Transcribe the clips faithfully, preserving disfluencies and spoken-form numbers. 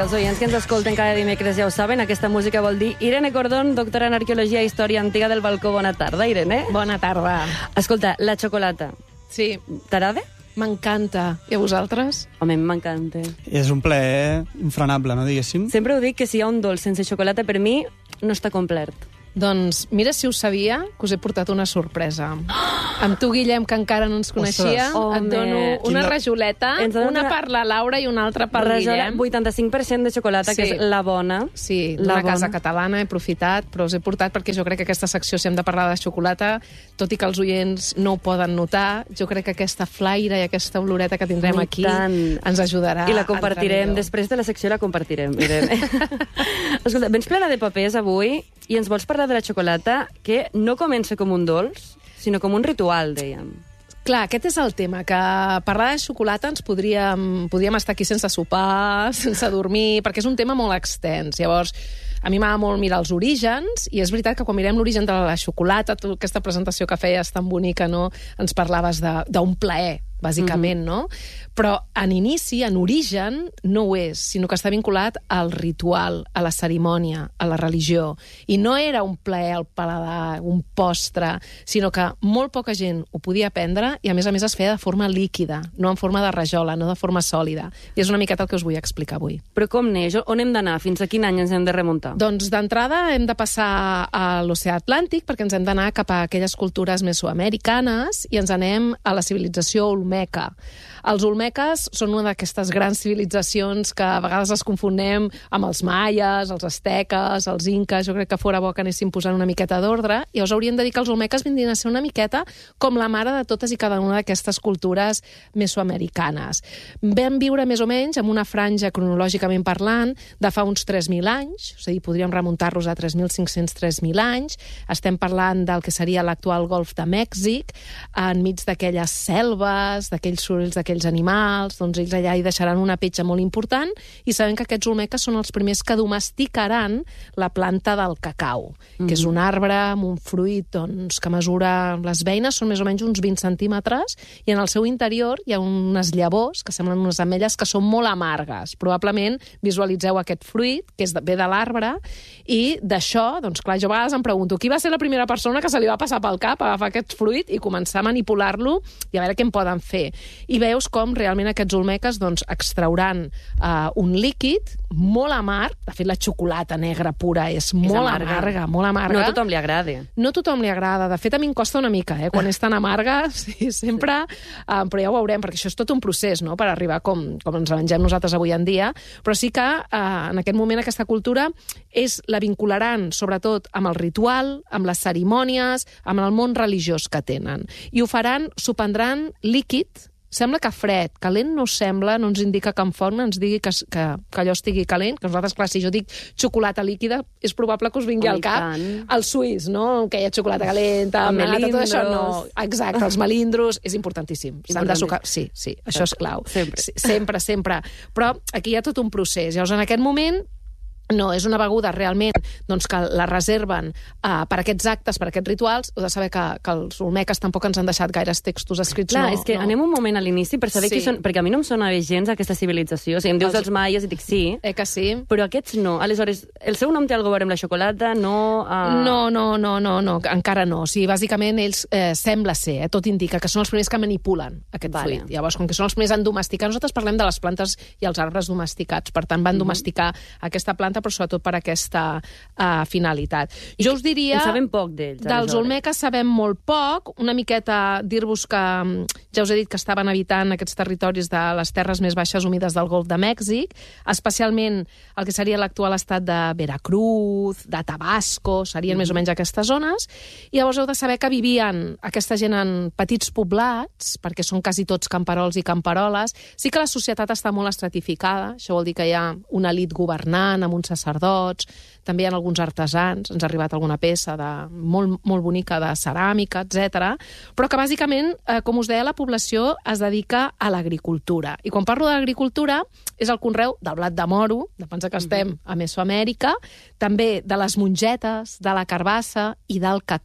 els oients que ens escolten cada dimecres ja ho saben, aquesta música vol dir Irene Cordón, doctora en Arqueologia i Història Antiga del Balcó. Bona tarda, Irene. Bona tarda. Escolta, la xocolata. Sí. T'agrada? M'encanta. I a vosaltres? Home, m'encanta. És un plaer infrenable, no diguéssim? Sempre ho dic, que si hi ha un dolç sense xocolata, per mi no està complet. Doncs mira si ho sabia, que us he portat una sorpresa. Amb tu, Guillem, que encara no ens coneixia, Ostres. et dono Home. una Quina- rajoleta, Ens ha una donat- per la Laura i una altra per Rajola, Guillem. vuitanta-cinc per cent de xocolata, que Sí. és la bona. Sí, La d'una casa bona. catalana, he aprofitat, però us he portat perquè jo crec que aquesta secció, si hem de parlar de xocolata, tot i que els oients no ho poden notar, jo crec que aquesta flaire i aquesta oloreta que tindrem I aquí tant. ens ajudarà. I la a compartirem, entrar millor. després de la secció la compartirem, Irene. Escolta, vens plena de papers avui i ens vols parlar de la xocolata, que no comença com un dolç, sinó com un ritual, dèiem. Clar, aquest és el tema, que parlar de xocolata ens podríem, podríem estar aquí sense sopar, sense dormir, perquè és un tema molt extens. Llavors, a mi m'agrada molt mirar els orígens, i és veritat que quan mirem l'origen de la xocolata, tu, aquesta presentació que feies tan bonica, no? Ens parlaves de- d'un plaer, bàsicament, mm-hmm. no? Però en inici, en origen, no ho és, sinó que està vinculat al ritual, a la cerimònia, a la religió. I no era un plaer al paladar, un postre, sinó que molt poca gent ho podia prendre i, a més a més, es feia de forma líquida, no en forma de rajola, no de forma sòlida. I és una miqueta el que us vull explicar avui. Però com neix? On hem d'anar? Fins a quin any ens hem de remuntar? Doncs d'entrada hem de passar a l'oceà Atlàntic perquè ens hem d'anar cap a aquelles cultures mesoamericanes i ens anem a la civilització olmeca. Els olmeques són una d'aquestes grans civilitzacions que a vegades es confonem amb els maies, els asteques, els inques. Jo crec que fora bo que anéssim posant una miqueta d'ordre, i us haurien de dir que els olmeques vindrien a ser una miqueta com la mare de totes i cada una d'aquestes cultures mesoamericanes. Vam viure més o menys amb una franja, cronològicament parlant, de fa uns tres mil anys, és a dir, podríem remuntar-los a tres mil cinc-cents a tres mil anys. Estem parlant del que seria l'actual Golf de Mèxic, enmig d'aquelles selves, d'aquells sorolls d'aquells animals, doncs ells allà hi deixaran una petja molt important, i sabem que aquests olmeques són els primers que domesticaran la planta del cacau, mm. que és un arbre amb un fruit doncs, que mesura... Les beines són més o menys uns vint centímetres, i en el seu interior hi ha unes llavors que semblen unes ametlles que són molt amargues. Probablement visualitzeu aquest fruit, que és de, ve de l'arbre, i d'això, doncs clar, jo a vegades em pregunto qui va ser la primera persona que se li va passar pel cap a agafar aquest fruit i començar a manipular-lo i a veure què en poden fer. I veus com realment aquests olmeques doncs, extrauran uh, un líquid molt amarg. De fet, la xocolata negra pura és, és molt amarga. amarga, molt amarga. No a tothom li agrada. No a tothom li agrada. De fet, a mi em costa una mica, eh? Quan és tan amarga, sí, sempre... Uh, però ja ho veurem, perquè això és tot un procés, no?, per arribar com, com ens la mengem nosaltres avui en dia. Però sí que uh, en aquest moment aquesta cultura és, la vincularan sobretot amb el ritual, amb les cerimònies, amb el món religiós que tenen. I ho faran, s'ho prendran líquid. Sembla que fred, calent no sembla, no ens indica que en forn ens digui que, que, que allò estigui calent, que nosaltres, clar, si jo dic xocolata líquida, és probable que us vingui oh, al cap tant. el suís, no?, que hi ha xocolata calenta, amb nata, tot això no. melindros. Exacte, els melindros, és importantíssim. S'han de sucar... Sí, sí, això és clau. Sempre. Sí, sempre, sempre. Però aquí hi ha tot un procés. Llavors, en aquest moment, no, és una beguda realment doncs, que la reserven uh, per aquests actes, per aquests rituals. Heu de saber que, que els olmeques tampoc ens han deixat gaires textos escrits. Clar, no, és que no. anem un moment a l'inici per saber Sí. qui són, perquè a mi no em sona bé gens aquesta civilització. O sigui, em dius Els- els maies i dic sí, Eh que sí? però aquests no. Aleshores, el seu nom té alguna cosa a veure amb la xocolata? No... Uh... No, no, no, no, no, encara no. O sigui, bàsicament ells eh, sembla ser, eh, tot indica que són els primers que manipulen aquest Vale. fruit. Llavors, com que són els primers en domesticar, nosaltres parlem de les plantes i els arbres domesticats, per tant van Mhm. domesticar aquesta planta, però sobretot per aquesta uh, finalitat. Jo us diria... En sabem poc d'ells, Dels aleshores. olmeques sabem molt poc, una miqueta dir-vos que, mm, ja us he dit que estaven habitant aquests territoris de les terres més baixes humides del Golf de Mèxic, especialment el que seria l'actual estat de Veracruz, de Tabasco, serien més o menys aquestes zones, i llavors heu de saber que vivien aquesta gent en petits poblats, perquè són quasi tots camperols i camperoles. Sí que la societat està molt estratificada, això vol dir que hi ha una elit governant amb uns sacerdots, també hi ha alguns artesans, ens ha arribat alguna peça de, molt, molt bonica de ceràmica, etcètera, però que bàsicament, eh, com us deia, la població es dedica a l'agricultura. I quan parlo d'agricultura és el conreu del blat de moro, de pensar que estem a Mesoamèrica, també de les mongetes, de la carbassa i del cacau.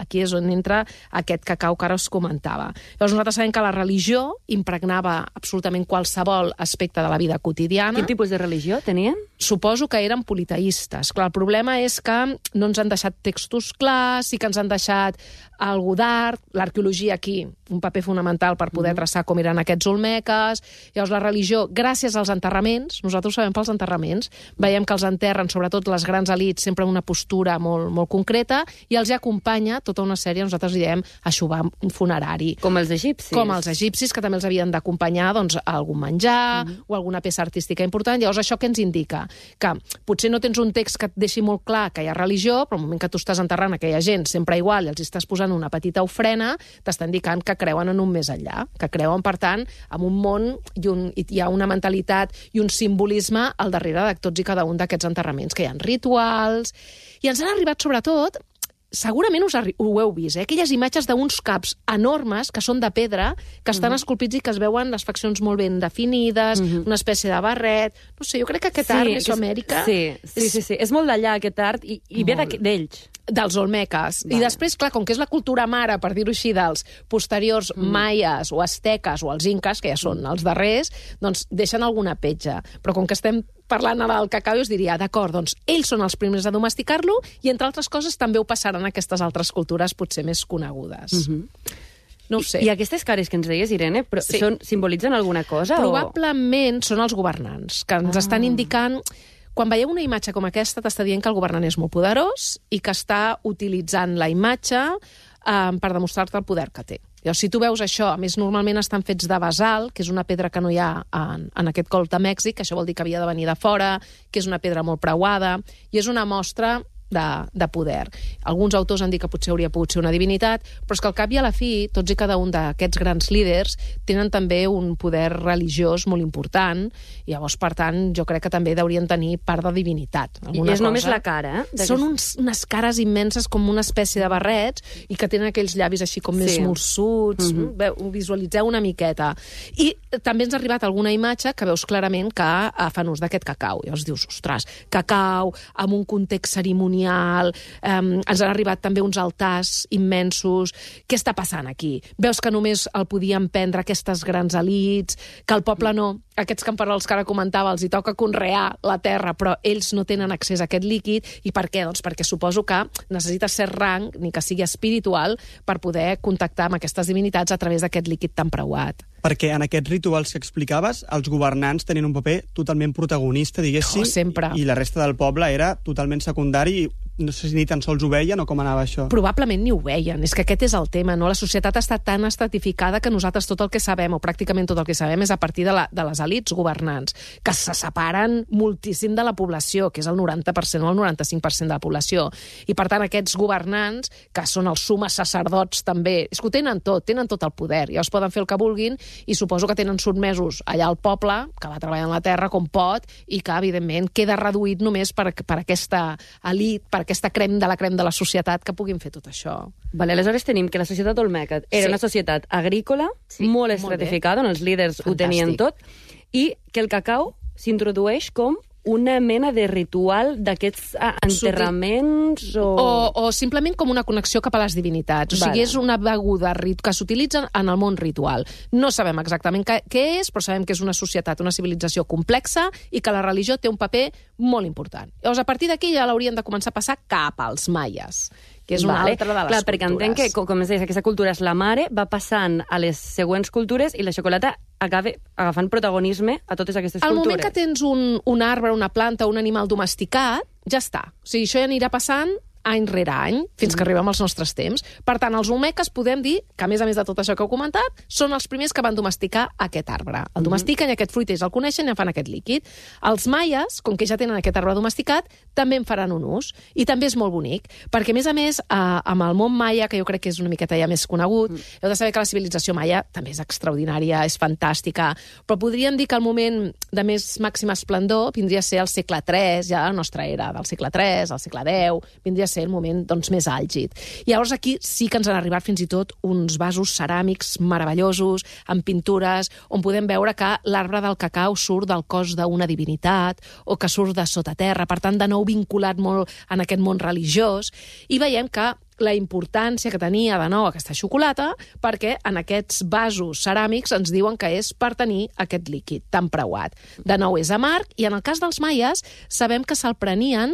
Aquí és on entra aquest cacau que ara us comentava. Llavors nosaltres sabem que la religió impregnava absolutament qualsevol aspecte de la vida quotidiana. Quin tipus de religió tenien? Suposo que eren politeistes. Clar, el problema és que no ens han deixat textos clars, sí que ens han deixat algú d'art, l'arqueologia aquí, un paper fonamental per poder traçar com eren aquests olmeques. Llavors la religió, gràcies als enterraments, nosaltres ho sabem pels enterraments, veiem que els enterren, sobretot les grans elits, sempre amb una postura molt, molt concreta, i els hi acompanya tota una sèrie, nosaltres diem, aixovar un funerari. Com els egipcis. Com els egipcis, que també els havien d'acompanyar doncs, algun menjar mm-hmm. o alguna peça artística important. Llavors, això què ens indica? Que potser no tens un text que et deixi molt clar que hi ha religió, però al moment que tu estàs enterrant aquella gent sempre igual i els estàs posant una petita ofrena, t'està indicant que creuen en un més enllà, que creuen, per tant, en un món i, un, i hi ha una mentalitat i un simbolisme al darrere de tots i cada un d'aquests enterraments, que hi ha rituals. I ens han arribat, sobretot, segurament us ho heu vist, eh? Aquelles imatges d'uns caps enormes que són de pedra, que estan mm-hmm. esculpits i que es veuen les faccions molt ben definides, mm-hmm. una espècie de barret. No sé, jo crec que aquest sí, art mesoamèrica... Sí, sí, sí, sí. És molt d'allà, aquest art, i, i ve d'ells. Dels olmeques. Vale. I després, clar, com que és la cultura mare, per dir-ho així, dels posteriors mm. maies o asteques o els inques, que ja són els darrers, doncs deixen alguna petja. Però com que estem parlant ara del cacau, us diria, d'acord, doncs ells són els primers a domesticar-lo i, entre altres coses, també ho passaran a aquestes altres cultures potser més conegudes. Mm-hmm. No ho sé. I, I aquestes cares que ens deies, Irene, però sí. són, simbolitzen alguna cosa? Probablement o... són els governants, que ens ah. estan indicant... Quan veieu una imatge com aquesta, t'està dient que el governant és molt poderós i que està utilitzant la imatge eh, per demostrar-te el poder que té. Llavors, si tu veus això, a més, normalment estan fets de basalt, que és una pedra que no hi ha en, en aquest golf de Mèxic, això vol dir que havia de venir de fora, que és una pedra molt preuada, i és una mostra de, de poder. Alguns autors han dit que potser hauria pogut ser una divinitat, però és que al cap i a la fi, tots i cada un d'aquests grans líders tenen també un poder religiós molt important, i llavors, per tant, jo crec que també deurien tenir part de divinitat. I és cosa. Només la cara, eh? Són uns, unes cares immenses, com una espècie de barrets, i que tenen aquells llavis així com sí. més morsuts, mm-hmm. Veu, ho visualitzeu una miqueta. I també ens ha arribat alguna imatge que veus clarament que fan ús d'aquest cacau. Llavors dius, ostres, cacau, amb un context cerimonial, eh, ens han arribat també uns altars immensos. Què està passant aquí? Veus que només el podien prendre aquestes grans elits, que el poble no, aquests camperols que ara comentava, els hi toca conrear la terra, però ells no tenen accés a aquest líquid. I per què? Doncs perquè suposo que necessites ser rang, ni que sigui espiritual, per poder contactar amb aquestes divinitats a través d'aquest líquid tan preuat. Perquè en aquests rituals que explicaves, els governants tenien un paper totalment protagonista, diguéssim, oh, sempre. I la resta del poble era totalment secundari. No sé si ni tan sols ho veien o com anava això. Probablement ni ho veien. És que aquest és el tema, no? La societat està tan estratificada que nosaltres tot el que sabem, o pràcticament tot el que sabem, és a partir de, la, de les elits governants, que se separen moltíssim de la població, que és el noranta per cent o el noranta-cinc per cent de la població. I, per tant, aquests governants, que són els sumes sacerdots també, és que ho tenen tot, tenen tot el poder. Llavors poden fer el que vulguin i suposo que tenen sotmesos allà al poble, que va treballar en la terra com pot, i que, evidentment, queda reduït només per, per aquesta elit, per aquesta crem de la crem de la societat que puguin fer tot això. Vale, aleshores tenim que la societat olmeca era sí. una societat agrícola, sí, molt estratificada, on els líders Fantàstic. Ho tenien tot, i que el cacau s'introdueix com una mena de ritual d'aquests enterraments o... o... O simplement com una connexió cap a les divinitats. O vale. sigui, és una beguda que s'utilitza en el món ritual. No sabem exactament què, què és, però sabem que és una societat, una civilització complexa i que la religió té un paper molt important. Llavors, a partir d'aquí ja l'haurien de començar a passar cap als maies, que és una vale. altra de les Clar, cultures. Perquè entenc que, com es deia, aquesta cultura és la mare, va passant a les següents cultures i la xocolata acaba agafant protagonisme a totes aquestes Al cultures. Al moment que tens un, un arbre, una planta, un animal domesticat, ja està. O sigui, això ja anirà passant any rere any, fins que arribem als nostres temps. Per tant, els olmeques podem dir que, a més a més de tot això que heu comentat, són els primers que van domesticar aquest arbre. El domestiquen i aquest fruit ells el coneixen i en fan aquest líquid. Els maies, com que ja tenen aquest arbre domesticat, també en faran un ús. I també és molt bonic, perquè, a més a més, eh, amb el món maia, que jo crec que és una miqueta ja més conegut, mm. heu de saber que la civilització maia també és extraordinària, és fantàstica, però podríem dir que el moment de més màxima esplendor vindria a ser el segle tres, ja la nostra era, del segle tres, al segle deu, vindria a ser el moment doncs, més àlgid. I llavors aquí sí que ens han arribat fins i tot uns vasos ceràmics meravellosos, amb pintures, on podem veure que l'arbre del cacau surt del cos d'una divinitat o que surt de sota terra, per tant, de nou vinculat molt en aquest món religiós, i veiem que la importància que tenia de nou aquesta xocolata, perquè en aquests vasos ceràmics ens diuen que és per tenir aquest líquid tan preuat. De nou és amarg, i en el cas dels maies sabem que se'l prenien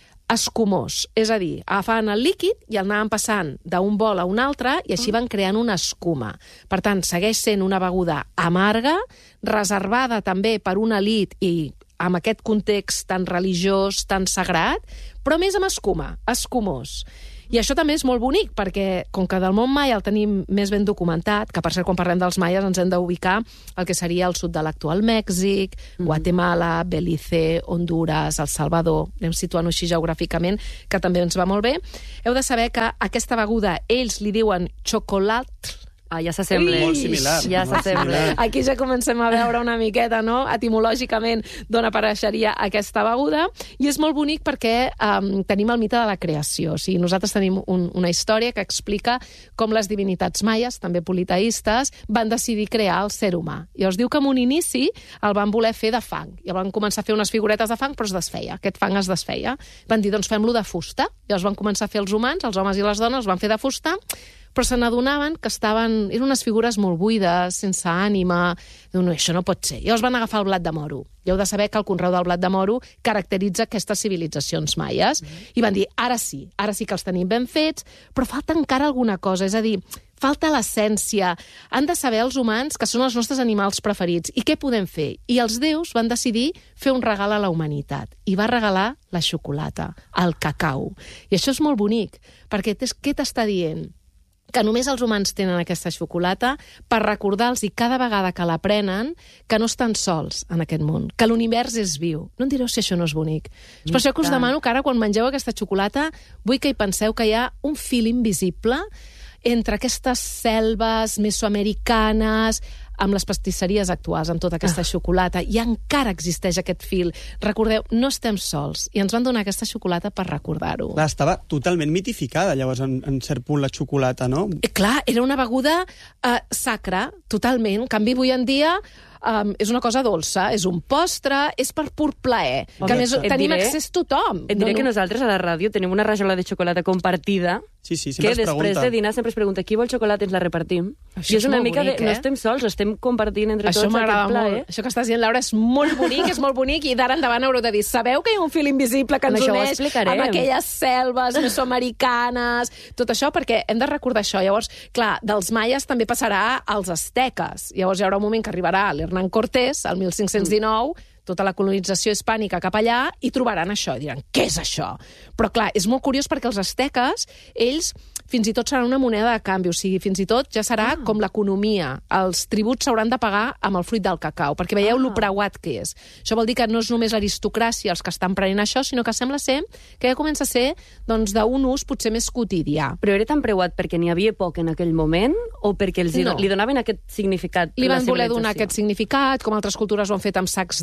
escumós, és a dir, agafaven el líquid i el anaven passant d'un bol a un altre i així van creant una escuma. Per tant, segueix sent una beguda amarga, reservada també per una elit i amb aquest context tan religiós, tan sagrat, però més amb escuma, escumós. I això també és molt bonic, perquè com que del món maia el tenim més ben documentat, que per cert, quan parlem dels maies ens hem d'ubicar el que seria el sud de l'actual Mèxic, mm-hmm. Guatemala, Belize, Honduras, El Salvador, anem situant-ho així geogràficament, que també ens va molt bé. Heu de saber que aquesta beguda ells li diuen xocolat. Ah, ja s'assembla. Molt similar. Ja s'assembla. Aquí ja comencem a veure una miqueta, no?, etimològicament d'on apareixeria aquesta beguda, i és molt bonic perquè um, tenim el mite de la creació. O sigui, nosaltres tenim un, una història que explica com les divinitats maies, també politeistes, van decidir crear el ser humà. I es diu que en un inici el van voler fer de fang. I van començar a fer unes figuretes de fang, però es desfeia. Aquest fang es desfeia. Van dir, doncs fem-lo de fusta. I els van començar a fer els humans, els homes i les dones, els van fer de fusta, però se n'adonaven que estaven... Eren unes figures molt buides, sense ànima. Diuen, no, això no pot ser. Llavors van agafar el blat de moro. I heu de saber que el conreu del blat de moro caracteritza aquestes civilitzacions maies. Mm-hmm. I van dir, ara sí, ara sí que els tenim ben fets, però falta encara alguna cosa. És a dir, falta l'essència. Han de saber els humans que són els nostres animals preferits. I què podem fer? I els déus van decidir fer un regal a la humanitat. I va regalar la xocolata, el cacau. I això és molt bonic, perquè què t'està dient? Que només els humans tenen aquesta xocolata per recordar-los cada vegada que la prenen que no estan sols en aquest món, que l'univers és viu. No em direu si això no és bonic. És per això que us demano que ara, quan mengeu aquesta xocolata, vull que hi penseu que hi ha un fil invisible entre aquestes selves mesoamericanes, amb les pastisseries actuals, amb tota aquesta xocolata, i encara existeix aquest fil. Recordeu, no estem sols, i ens van donar aquesta xocolata per recordar-ho. Clar, estava totalment mitificada, llavors, en, en cert punt, la xocolata, no? Eh, clar, era una beguda eh, sacra, totalment. En canvi, avui en dia um, és una cosa dolça, és un postre, és per pur plaer, Home, que a més tenim diré, accés tothom. Et diré no, que no... nosaltres a la ràdio tenim una rajola de xocolata compartida, Sí, sí, que sempre es després pregunta. de dinar sempre es pregunta qui vol xocolata i ens la repartim. Això I és és una molt mica bonic, de... eh? No estem sols, estem compartint entre Això tots m'agrada aquest plaer. molt. Això que estàs dient, Laura, és molt bonic, és molt bonic, i d'ara endavant haureu de dir, sabeu que hi ha un fil invisible que ens Això ho uneix explicarem. amb aquelles selves mesoamericanes, tot això, perquè hem de recordar això. Llavors, clar, dels maies també passarà als asteques. Llavors hi haurà un moment que arribarà l'Hernán Cortés, el mil cinc-cents dinou, tota la colonització hispànica cap allà, i trobaran això, i diran, què és això? Però clar, és molt curiós perquè els asteques, ells fins i tot serà una moneda de canvi, o sigui, fins i tot ja serà ah. com l'economia. Els tributs s'hauran de pagar amb el fruit del cacau, perquè veieu ah. lo preuat que és. Això vol dir que no és només l'aristocràcia els que estan prenent això, sinó que sembla ser que ja comença a ser doncs, d'un ús potser més quotidià. Però era tan preuat perquè n'hi havia poc en aquell moment o perquè els no. li donaven aquest significat? Li van voler donar aquest significat, com altres cultures ho han fet amb sacs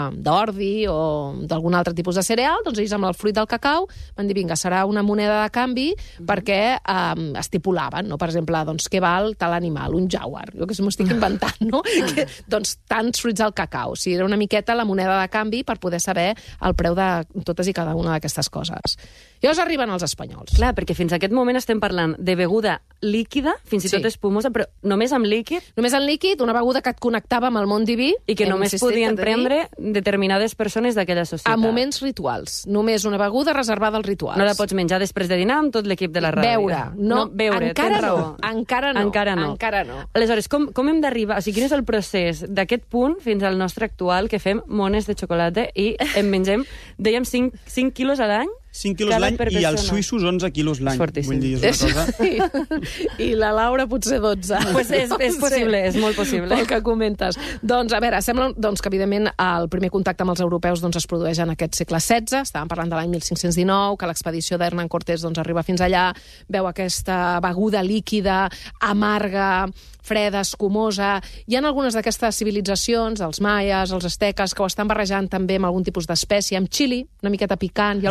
d'ordi o d'algun altre tipus de cereal, doncs ells amb el fruit del cacau van dir, vinga, serà una moneda de canvi mm-hmm. perquè um, estipulaven, no? Per exemple, doncs, què val tal animal, un jaguar, jo que m'ho estic inventant, no? que, doncs tants fruits al cacau. O sigui, era una miqueta la moneda de canvi per poder saber el preu de totes i cada una d'aquestes coses. Llavors arriben els espanyols. Clar, perquè fins a aquest moment estem parlant de beguda líquida, fins i Sí. tot espumosa, però només amb líquid, Només en líquid, una beguda que et connectava amb el món diví. i que hem només insistit podien a dir, prendre determinades persones d'aquella societat. a moments rituals. Només una beguda reservada als rituals. No la pots menjar després de dinar amb tot l'equip de la ràdio. Beure. No, beure, encara tens no. raó. Encara no. Encara no. Encara no. Aleshores, com, com hem d'arribar? O sigui, quin és el procés d'aquest punt fins al nostre actual, que fem mones de xocolata i en mengem, dèiem, cinc quilos a l'any? cinc quilos Cada l'any per i els persona. suïssos onze quilos l'any. És fortíssim. Vull dir, és una cosa... I, I la Laura potser dotze. Pues és, és possible, és molt possible. Pel que comentes. Doncs, a veure, sembla doncs, que, evidentment, el primer contacte amb els europeus doncs, es produeix en aquest segle setze, estàvem parlant de l'any mil cinc-cents dinou, que l'expedició d'Hernán Cortés doncs, arriba fins allà, veu aquesta beguda líquida, amarga, freda, escumosa. Hi ha algunes d'aquestes civilitzacions, els maies, els asteques, que ho estan barrejant també amb algun tipus d'espècie, amb xili, una miqueta picant, i alguna mar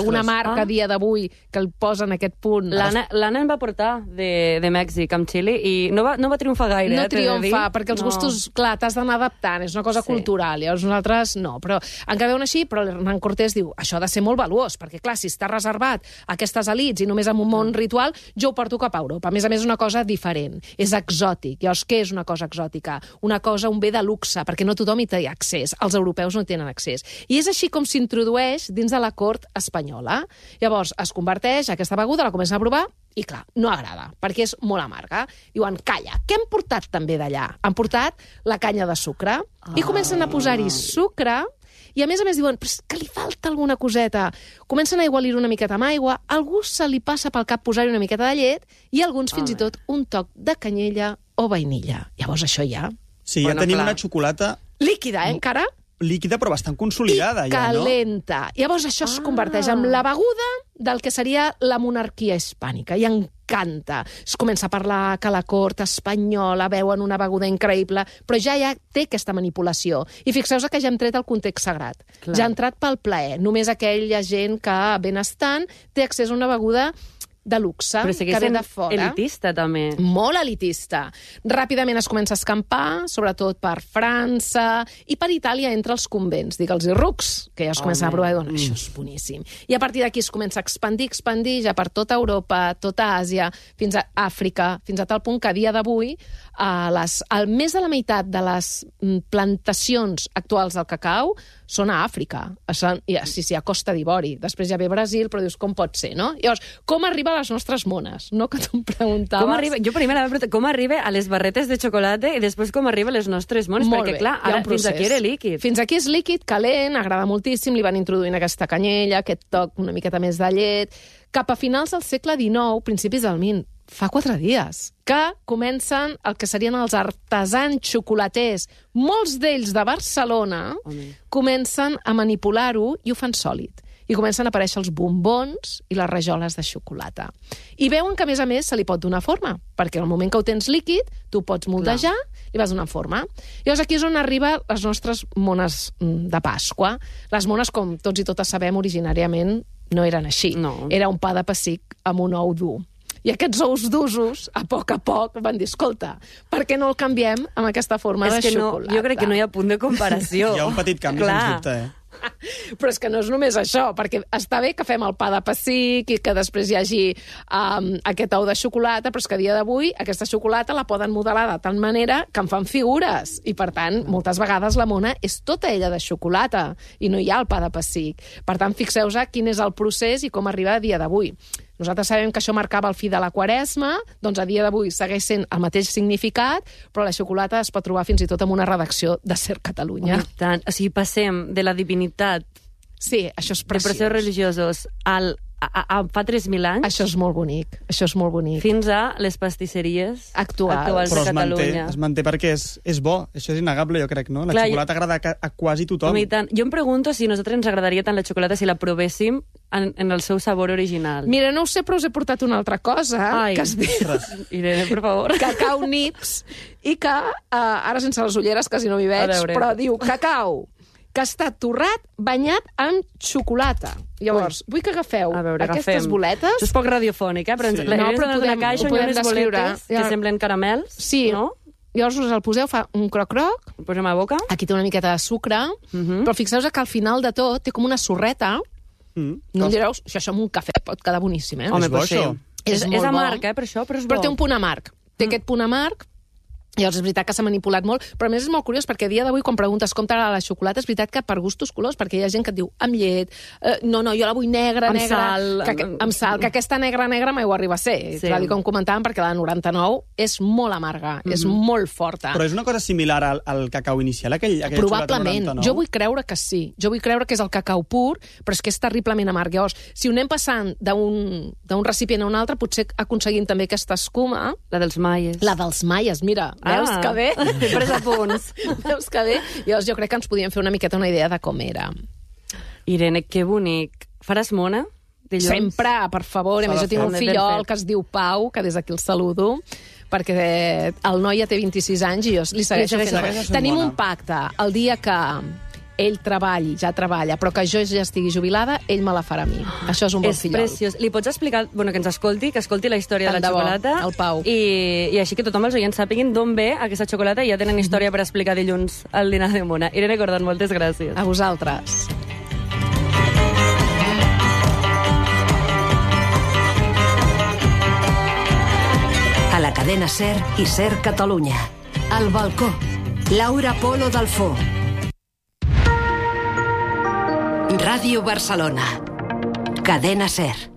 ah. que a dia d'avui que el posen aquest punt... L'Anna em va portar de, de Mèxic amb xili i no va, no va triomfar gaire. No eh, triomfa, perquè els gustos, no. clar, t'has d'anar adaptant, és una cosa sí. cultural, llavors nosaltres no, però encara veuen així, però l'Hernán Cortés diu, això ha de ser molt valuós, perquè clar, si està reservat a aquestes elites i només en un món ritual, jo ho porto cap a Europa. A més a més, és una cosa diferent, és exòtic. Llavors, què és una cosa exòtica? Una cosa, un bé de luxe, perquè no tothom hi té accés. Els europeus no tenen accés. I és així com s'introdueix dins de la cort espanyola. Llavors, es converteix, aquesta beguda, la comencen a provar, i clar, no agrada, perquè és molt amarga. Diuen, calla, què han portat també d'allà? Han portat la canya de sucre, ah. i comencen a posar-hi sucre, i a més a més diuen, però és que li falta alguna coseta. Comencen a aigualir-ho una miqueta amb aigua, a algú se li passa pel cap posar-hi una miqueta de llet, i alguns fins ah, i tot un toc de canyella o vainilla. Llavors això ja... Sí, ja bueno, tenim clar. Una xocolata... Líquida, eh, encara? Líquida, però bastant consolidada, I ja, no? I calenta. Llavors això ah. es converteix en la beguda del que seria la monarquia hispànica. I encanta. Es comença a parlar que la cort espanyola veuen una beguda increïble, però ja ja té aquesta manipulació. I fixeu-vos que ja hem tret el context sagrat. Clar. Ja ha entrat pel plaer. Només aquella gent que benestant té accés a una beguda de luxe, que ve de fora. Elitista, també. Molt elitista. Ràpidament es comença a escampar, sobretot per França i per Itàlia entre els convents. Digue'ls i rucs, que ja es comença a provar i diuen, això és boníssim. I a partir d'aquí es comença a expandir, expandir ja per tota Europa, tota Àsia, fins a Àfrica, fins a tal punt que a dia d'avui a les, al més de la meitat de les plantacions actuals del cacau són a Àfrica. I, sí, sí, a Costa d'Ivori. Després ja ve Brasil, però dius, com pot ser, no? Llavors, com arriba a les nostres mones? No que tu em preguntaves. Com arriba, jo primer m'he preguntat com arriba a les barretes de xocolata i després com arriba a les nostres mones, Molt perquè bé, clar, ara fins aquí era líquid. Fins aquí és líquid, calent, agrada moltíssim, li van introduint aquesta canyella, aquest toc una miqueta més de llet. Cap a finals del segle dinou, principis del vint, fa quatre dies, que comencen el que serien els artesans xocolaters, molts d'ells de Barcelona, Home. comencen a manipular-ho i ho fan sòlid. I comencen a aparèixer els bombons i les rajoles de xocolata. I veuen que, a més a més, se li pot donar forma, perquè en el moment que ho tens líquid, tu pots moldejar i vas donar forma. Llavors aquí és on arriben les nostres mones de Pasqua. Les mones, com tots i totes sabem, originàriament no eren així. No. Era un pa de pessic amb un ou dur. I aquests ous d'usos, a poc a poc, van dir, escolta, per què no el canviem amb aquesta forma és de que xocolata? No, jo crec que no hi ha punt de comparació. Hi ha un petit canvi, Clar. sens dubte, eh? Però és que no és només això, perquè està bé que fem el pa de pessic i que després hi hagi um, aquest ou de xocolata, però és que a dia d'avui aquesta xocolata la poden modelar de tal manera que en fan figures. I, per tant, moltes vegades la mona és tota ella de xocolata i no hi ha el pa de pessic. Per tant, fixeu-vos quin és el procés i com arriba a dia d'avui. Nosaltres sabem que això marcava el fi de la Quaresma, doncs a dia d'avui segueix sent el mateix significat, però la xocolata es pot trobar fins i tot en una redacció de Ser Catalunya. Oh, tant. O sigui, passem de la divinitat, sí, això és preciós, de processos religiosos al, a, a, a fa tres mil anys... Això és molt bonic, això és molt bonic. Fins a les pastisseries actuals, actuals però de Catalunya. Manté, es manté perquè és, és bo, això és innegable, jo crec, no? La Clar, xocolata agrada a, a quasi tothom. I tant. Jo em pregunto si a nosaltres ens agradaria tant la xocolata si la provéssim en, en el seu sabor original. Mira, no ho sé, però us he portat una altra cosa, Ai, que es diu Irene, per favor. Cacau Nips, i que, uh, ara sense les ulleres quasi no m'hi veig, però diu cacau, que està torrat, banyat amb xocolata. Llavors, Ui. vull que agafeu a veure, aquestes agafem. boletes... Això és poc radiofònic, eh? Però ens, Sí. la No, Irene però ens ha podem- una caixa ho i podem unes descriure. boletes que Ja. semblen caramels, Sí. no? Llavors us el poseu, fa un croc-croc, Ho posem a boca. aquí té una miqueta de sucre, Uh -huh. però fixeu-vos que al final de tot té com una sorreta. Mm. No em direu, si això amb un cafè pot quedar boníssim, eh? Home, És bo, pot ser. això. És És, molt és amarg, bo. eh, per això, però és bo. Però té un punt amarg. Té mm. aquest punt amarg. Llavors, és veritat que s'ha manipulat molt, però a més és molt curiós, perquè a dia d'avui, quan preguntes com t'agrada la xocolata, és veritat que per gustos colors, perquè hi ha gent que et diu amb llet, eh, no, no, jo la vull negra, Amb negra... sal. Que, que, amb sal, que aquesta negra, negra mai ho arriba a ser. Sí. Sí. Com comentàvem, perquè la de noranta-nou és molt amarga, mm-hmm. és molt forta. Però és una cosa similar al, al cacau inicial, aquell, aquell Probablement. noranta-nou? Jo vull creure que sí. Jo vull creure que és el cacau pur, però és que és terriblement amarg. Llavors, si ho anem passant d'un d'un recipient a un altre, potser aconseguim també aquesta escuma. La dels maies. La dels maies, mira, veus Ah. que bé? He pres apunts. Veus que bé? Llavors jo crec que ens podíem fer una miqueta una idea de com era. Irene, que bonic. Faràs mona? Dilluns? Sempre, per favor. A més, jo tinc un fillol que es diu Pau, que des d'aquí el saludo, perquè el noi ja té vint-i-sis anys i jo li segueixo Li fent... segueixes fent Tenim mona. un pacte. El dia que ell treballi, ja treballa, però que jo ja estigui jubilada, ell me la farà a mi. Això és un bon és fillol. És preciós. Li pots explicar, bueno, que ens escolti, que escolti la història Tant de la de bo, xocolata. el Pau. I, I així que tothom els oients sàpiguin d'on ve aquesta xocolata i ja tenen història per explicar dilluns al dinar de Mona. Irene Cordon, moltes gràcies. A vosaltres. A la cadena SER i SER Catalunya. Al balcó. Laura Polo Dalfó. Ràdio Barcelona. Cadena SER.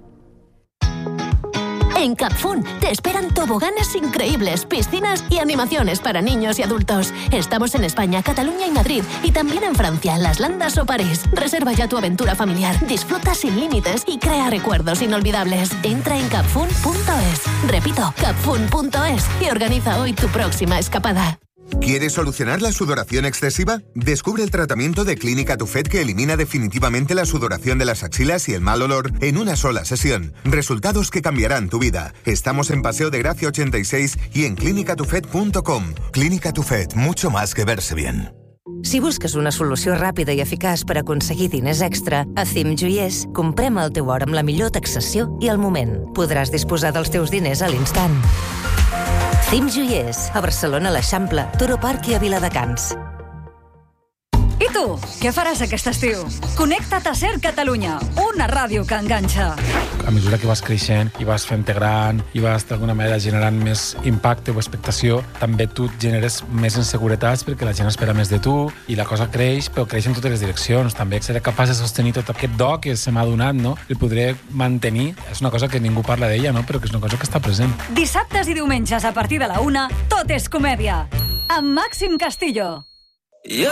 En Capfun te esperan toboganes increíbles, piscinas y animaciones para niños y adultos. Estamos en España, Cataluña y Madrid, y también en Francia, Las Landas o París. Reserva ya tu aventura familiar, disfruta sin límites y crea recuerdos inolvidables. Entra en capfun punto es. Repito, capfun punto es y organiza hoy tu próxima escapada. ¿Quieres solucionar la sudoración excesiva? Descubre el tratamiento de Clínica Tufet que elimina definitivamente la sudoración de las axilas y el mal olor en una sola sesión. Resultados que cambiarán tu vida. Estamos en Paseo de Gracia ochenta y seis y en clínica tufet punto com. Clínica Tufet, mucho más que verse bien. Si busques una solució ràpida i eficaç per aconseguir diners extra, a Cim Joiers comprem el teu or amb la millor taxació i al moment. Podràs disposar dels teus diners a l'instant. Cim Joiers, a Barcelona, a l'Eixample, Toro Park i a Viladecans. I tu, què faràs aquest estiu? Connecta't a SER Catalunya, una ràdio que enganxa. A mesura que vas creixent i vas fent-te gran i vas d'alguna manera generant més impacte o expectació, també tu generes més inseguretats perquè la gent espera més de tu i la cosa creix, però creix en totes les direccions. També seré capaç de sostenir tot aquest do que se m'ha donat, no? El podré mantenir. És una cosa que ningú parla d'ella, no? Però que és una cosa que està present. Dissabtes i diumenges a partir de la una, tot és comèdia. Amb Màxim Castillo.